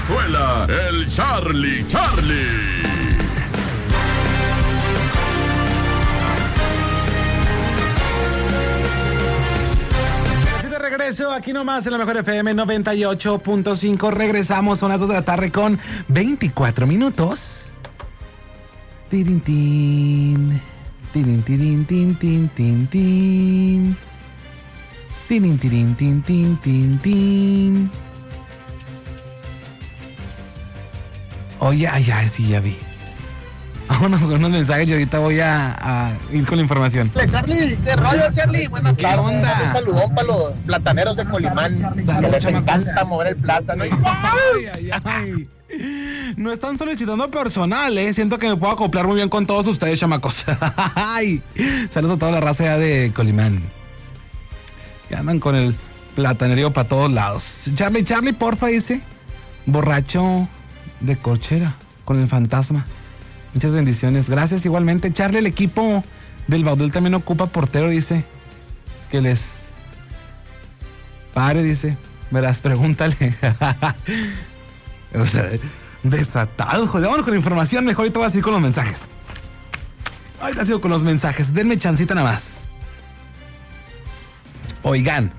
Venezuela, el Charlie. Regreso aquí nomás en la mejor FM 98.5. Regresamos, son las 2 de la tarde con 24 minutos. Tirin, tin. Tirin, tirin, tin, tin, tin, tin. Tirin, tirin, tin, tin, tin, tin. Oye, sí, ya vi. Vámonos con unos mensajes y ahorita voy a ir con la información. Charlie, ¿qué rollo, Charlie? Buenas tardes. ¿Qué onda? Un saludón para los plataneros de Colimán. Saludos, les chamacos. encanta mover el plátano. Ay. No están solicitando personal, Siento que me puedo acoplar muy bien con todos ustedes, chamacos. Ay. Saludos a toda la raza ya de Colimán. Que andan con el platanerío para todos lados. Charlie, porfa, dice. Borracho de cochera con el fantasma. Muchas bendiciones. Gracias igualmente. Charlie, el equipo del Baudel también ocupa portero, dice. Que les pare, dice. Verás, pregúntale. Desatado, joder. Vámonos con la información. Mejor ahorita voy a seguir con los mensajes. Ahorita sigo con los mensajes. Denme chancita nada más. Oigan.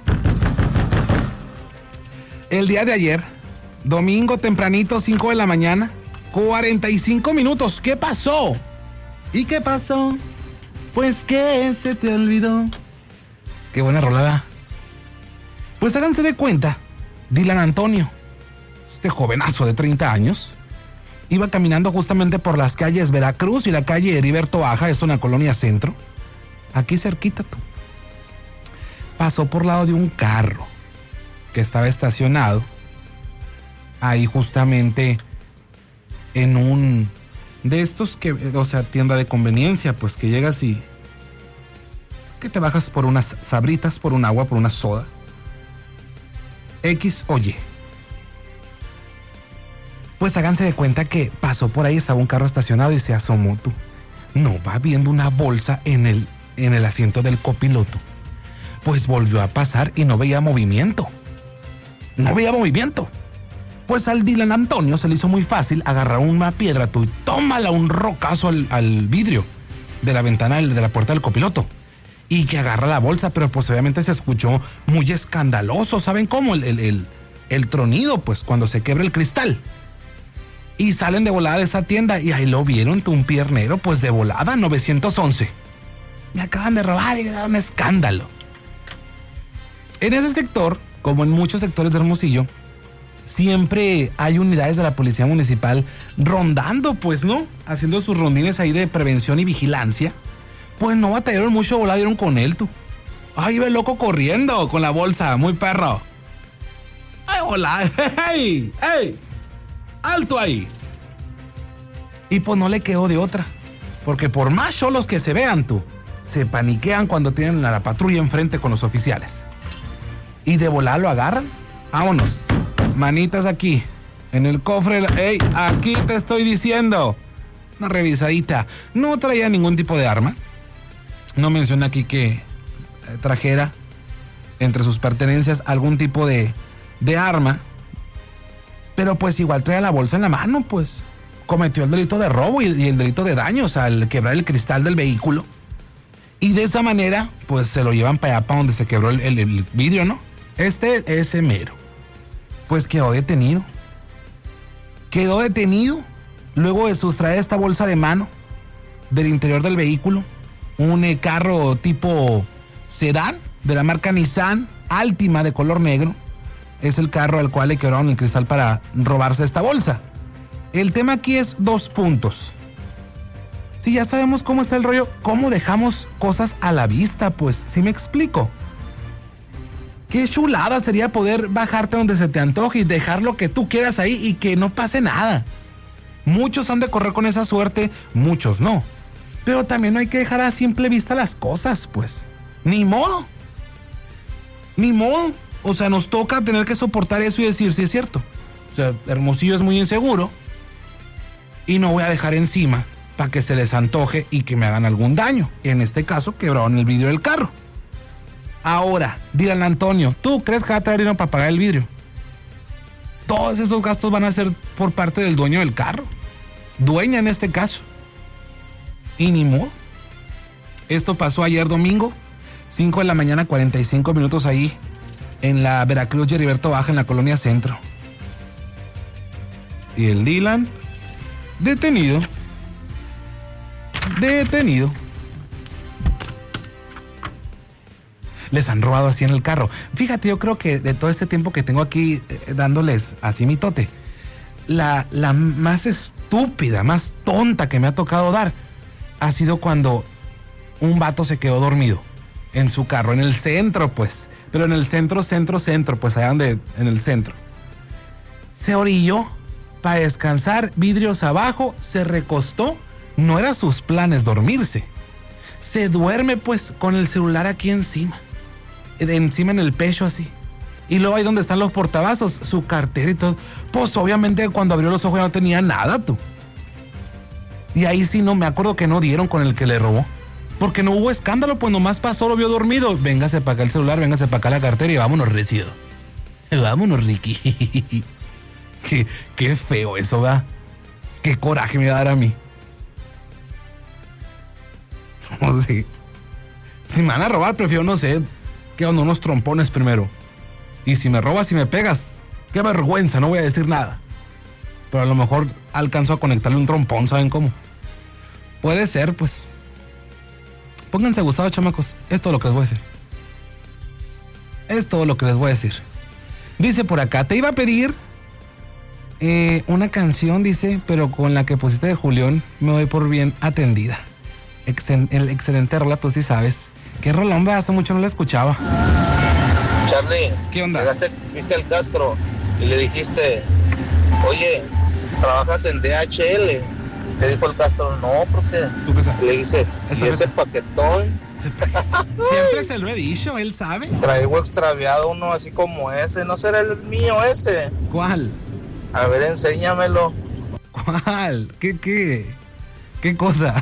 El día de ayer, domingo tempranito, 5 de la mañana, 45 minutos. ¿Qué pasó? ¿Y qué pasó? Pues que se te olvidó. Qué buena rolada. Pues háganse de cuenta, Dylan Antonio, este jovenazo de 30 años, iba caminando justamente por las calles Veracruz y la calle Heriberto Baja, esto en la colonia Centro, aquí cerquita tú. Pasó por lado de un carro que estaba estacionado ahí justamente en un de estos que, o sea, tienda de conveniencia, pues que llegas y que te bajas por unas sabritas, por un agua, por una soda. X o Y. Pues háganse de cuenta que pasó por ahí, estaba un carro estacionado y se asomó tú. No, va viendo una bolsa en el asiento del copiloto. Pues volvió a pasar y no veía movimiento. Pues al Dylan Antonio se le hizo muy fácil agarrar una piedra tú y tómala un rocazo al vidrio de la ventana de la puerta del copiloto. Y que agarra la bolsa, pero pues obviamente se escuchó muy escandaloso. ¿Saben cómo? El tronido, pues cuando se quebra el cristal. Y salen de volada de esa tienda y ahí lo vieron, un piernero, pues de volada, 911. Me acaban de robar y da un escándalo. En ese sector, como en muchos sectores de Hermosillo, siempre hay unidades de la policía municipal rondando, pues, ¿no? Haciendo sus rondines ahí de prevención y vigilancia. Pues no batallaron mucho, volada, dieron con él, tú. Ay, ve loco corriendo con la bolsa, muy perro. Ay, volada, ¡hey! ¡Alto ahí! Y pues no le quedó de otra. Porque por más cholos que se vean, tú, se paniquean cuando tienen a la patrulla enfrente con los oficiales. Y de volada lo agarran. Vámonos. Manitas aquí. En el cofre. ¡Ey! Aquí te estoy diciendo. Una revisadita. No traía ningún tipo de arma. No menciona aquí que trajera entre sus pertenencias algún tipo de arma. Pero pues igual traía la bolsa en la mano, pues. Cometió el delito de robo y el delito de daños al quebrar el cristal del vehículo. Y de esa manera, pues se lo llevan para allá, para donde se quebró el vidrio, ¿no? Ese mero. Pues quedó detenido. Luego de sustraer esta bolsa de mano del interior del vehículo. Un carro tipo sedán de la marca Nissan Altima de color negro. Es el carro al cual le quebraron el cristal para robarse esta bolsa. El tema aquí es 2 puntos. Si ya sabemos cómo está el rollo, ¿cómo dejamos cosas a la vista? Pues, ¿sí me explico? Qué chulada sería poder bajarte donde se te antoje y dejar lo que tú quieras ahí y que no pase nada. Muchos han de correr con esa suerte, muchos no. Pero también no hay que dejar a simple vista las cosas, pues. Ni modo. O sea, nos toca tener que soportar eso y decir, sí es cierto. O sea, Hermosillo es muy inseguro y no voy a dejar encima para que se les antoje y que me hagan algún daño. En este caso, quebraron el vidrio del carro. Ahora, Dylan Antonio, ¿tú crees que va a traer dinero para pagar el vidrio? todos esos gastos van a ser por parte del dueño del carro. Dueña en este caso. Y ni modo. Esto pasó ayer domingo, 5 de la mañana, 45 minutos ahí en la Veracruz Heriberto Baja, en la colonia Centro. Y el Dylan, detenido. Les han robado así en el carro. Fíjate, yo creo que de todo este tiempo que tengo aquí dándoles así mi tote, la más estúpida, más tonta que me ha tocado dar ha sido cuando un vato se quedó dormido en su carro, en el centro, pues. Pero en el centro, pues allá donde, en el centro. Se orilló para descansar, vidrios abajo, se recostó. No era sus planes dormirse. Se duerme, pues, con el celular aquí encima en el pecho así. Y luego ahí donde están los portavasos, su cartera y todo. Pues obviamente cuando abrió los ojos ya no tenía nada, tú. Y ahí sí no, me acuerdo que no dieron con el que le robó. Porque no hubo escándalo, pues nomás pasó, lo vio dormido. Véngase para acá el celular, véngase para acá la cartera y vámonos, Recido. Vámonos, Ricky. Qué feo eso, ¿verdad? Qué coraje me va a dar a mí. No sé. Si me van a robar, prefiero, no sé, que unos trompones primero. Y si me robas y me pegas, qué vergüenza, no voy a decir nada. Pero a lo mejor alcanzo a conectarle un trompón, ¿saben cómo? Puede ser, pues. Pónganse abusados, chamacos. Es todo lo que les voy a decir. Es todo lo que les voy a decir. Dice por acá, te iba a pedir una canción, dice, pero con la que pusiste de Julián me doy por bien atendida. El excelente relato, si sabes. ¿Qué rolón, hombre? Hace mucho no la escuchaba. Charlie, ¿qué onda? Viste al Castro y le dijiste, oye, ¿trabajas en DHL? Le dijo el Castro, no, porque le dice, ¿y ese paquetón? Siempre se lo he dicho, él sabe. Traigo extraviado uno así como ese, ¿no será el mío ese? ¿Cuál? A ver, enséñamelo. ¿Cuál? ¿Qué cosa?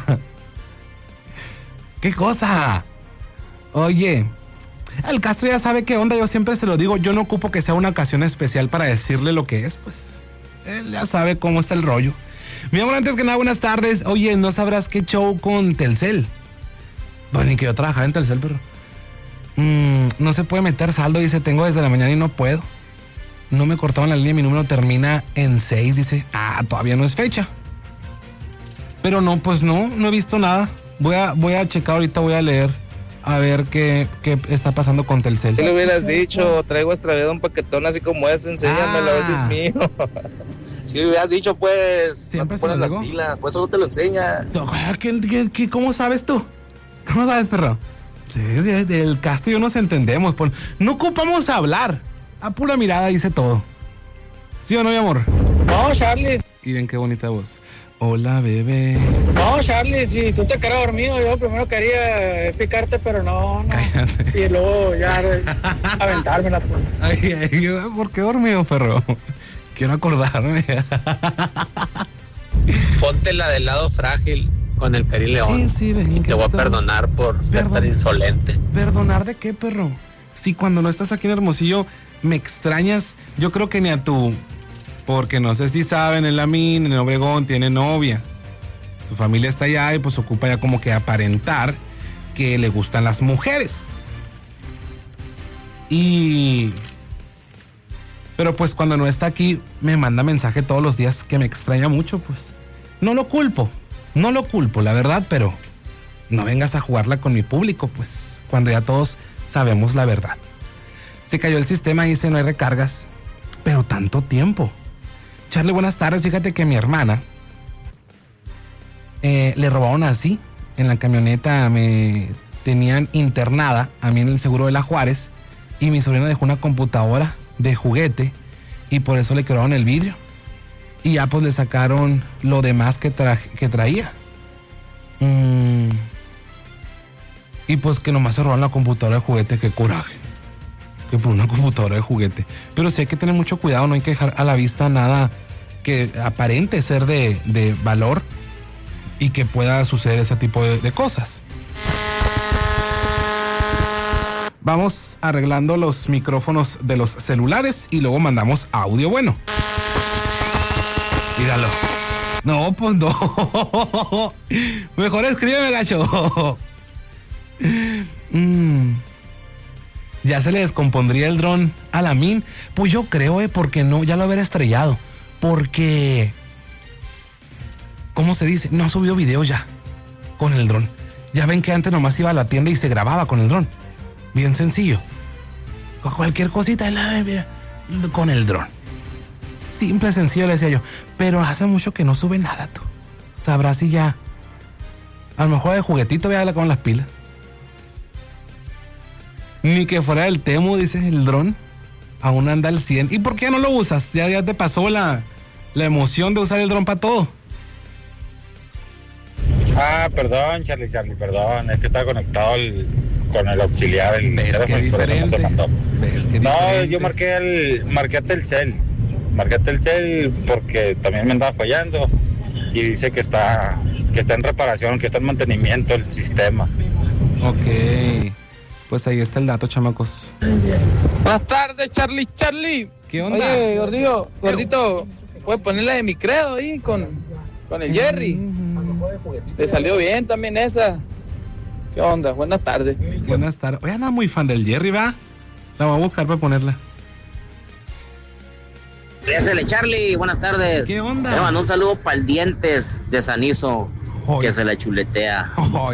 ¿Qué cosa? Oye, el Castro ya sabe qué onda, yo siempre se lo digo, yo no ocupo que sea una ocasión especial para decirle lo que es, pues. Él ya sabe cómo está el rollo. Mi amor, antes que nada, buenas tardes. Oye, ¿no sabrás qué show con Telcel? Bueno, ni que yo trabajaba en Telcel, pero... no se puede meter saldo, dice, tengo desde la mañana y no puedo. No me cortaron la línea, mi número termina en 6, dice. Todavía no es fecha. Pero no, pues no he visto nada. Voy a checar ahorita, voy a leer a ver qué está pasando con Telcel. ¿Qué le hubieras dicho? Traigo extraviado un paquetón así como ese, enséñamelo, a ver si es mío. Si le hubieras dicho, pues, siempre no te pones las pilas, pues solo te lo enseña. ¿Cómo sabes tú? ¿Cómo sabes, perro? Sí, del Castro y yo nos entendemos. No ocupamos hablar. A pura mirada dice todo. ¿Sí o no, mi amor? No, Charlie. Miren qué bonita voz. Hola, bebé. No, Charlie, si tú te quedas dormido, yo primero quería picarte, pero no. Cállate. Y luego ya aventármela. Pues. Ay, ¿por qué dormido, perro? Quiero acordarme. Ponte la del lado frágil con el Cari León. Sí, y te voy a perdonar por ser tan insolente. ¿Perdonar de qué, perro? Si cuando no estás aquí en Hermosillo me extrañas, yo creo que ni a tu... Porque no sé si saben, el Lamín, en Obregón, tiene novia. Su familia está allá y pues ocupa ya como que aparentar que le gustan las mujeres. Pero pues cuando no está aquí, me manda mensaje todos los días que me extraña mucho, pues. No lo culpo, la verdad, pero no vengas a jugarla con mi público, pues, cuando ya todos sabemos la verdad. Se cayó el sistema, dice, no hay recargas, pero tanto tiempo. Charlie, buenas tardes. Fíjate que mi hermana le robaron así. En la camioneta me tenían internada a mí en el seguro de la Juárez y mi sobrina dejó una computadora de juguete y por eso le quebraron el vidrio. Y ya pues le sacaron lo demás que traía. Y pues que nomás se robaron la computadora de juguete. Qué coraje. Que por una computadora de juguete. Pero sí hay que tener mucho cuidado, no hay que dejar a la vista nada que aparente ser de valor y que pueda suceder ese tipo de cosas. Vamos arreglando los micrófonos de los celulares y luego mandamos audio bueno. Míralo. No, pues no. Mejor escríbeme, gacho. Ya se le descompondría el dron a la Min. Pues yo creo, porque no, ya lo habrá estrellado. Porque, ¿cómo se dice? No ha subido videos ya con el dron. Ya ven que antes nomás iba a la tienda y se grababa con el dron. Bien sencillo. Cualquier cosita con el dron. Simple, sencillo, le decía yo. Pero hace mucho que no sube nada, tú. Sabrás si ya. A lo mejor de juguetito véala con las pilas. Ni que fuera del Temu, dice el dron. Aún anda al 100. ¿Y por qué no lo usas? Ya te pasó la emoción de usar el dron para todo. Perdón, Charlie, perdón. Es que estaba conectado con el auxiliar. ¿Ves qué diferente? ¿Ves qué diferente? Yo marqué a Telcel. Marqué a Telcel porque también me andaba fallando. Y dice que está en reparación, que está en mantenimiento el sistema. Ok. Pues ahí está el dato, chamacos. Buenas tardes, Charlie. ¿Qué onda? Oye, gordito, ¿puedes ponerla de mi credo ahí con el Jerry? Le salió bien también esa. ¿Qué onda? Buenas tardes. Buenas tardes. Oye, anda muy fan del Jerry, ¿va? La voy a buscar para ponerla. Pésele, Charlie, buenas tardes. ¿Qué onda? Le mando un saludo para el Dientes de Sanizo, que se la chuletea.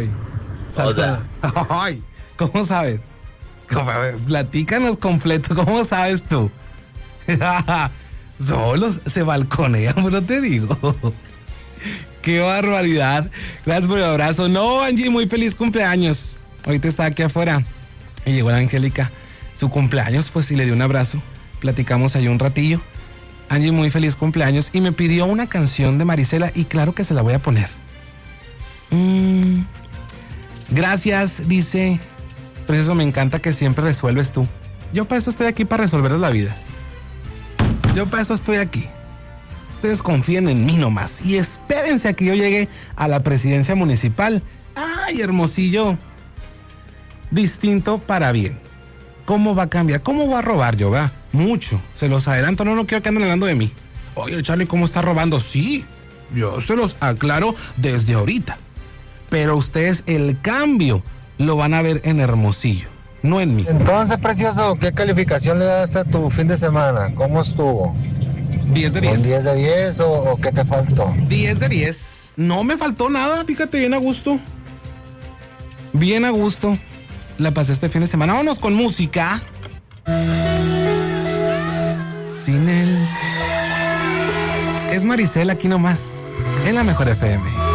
Ay, ¿cómo sabes? Platícanos completo, ¿cómo sabes tú? Solo se balconean, pero te digo. ¡Qué barbaridad! Gracias por el abrazo. No, Angie, muy feliz cumpleaños. Ahorita está aquí afuera y llegó la Angélica. Su cumpleaños, pues, y le dio un abrazo. Platicamos ahí un ratillo. Angie, muy feliz cumpleaños. Y me pidió una canción de Marisela y claro que se la voy a poner. Gracias, dice. Precioso, me encanta que siempre resuelves tú. Yo para eso estoy aquí, para resolverles la vida. Yo para eso estoy aquí. Ustedes confíen en mí nomás y espérense a que yo llegue a la presidencia municipal. ¡Ay, Hermosillo! Distinto para bien. ¿Cómo va a cambiar? ¿Cómo va a robar yo, va? Mucho. Se los adelanto, no quiero que anden hablando de mí. Oye, el Charlie, ¿cómo está robando? Sí, yo se los aclaro desde ahorita. Pero ustedes el cambio lo van a ver en Hermosillo, no en mí. Entonces, precioso, ¿qué calificación le das a tu fin de semana? ¿Cómo estuvo? 10 de 10. ¿Un 10 de 10 o qué te faltó? 10 de 10. No me faltó nada, fíjate, bien a gusto. Bien a gusto. La pasé este fin de semana. Vámonos con música. Sin él. Es Marisela aquí nomás, en la Mejor FM.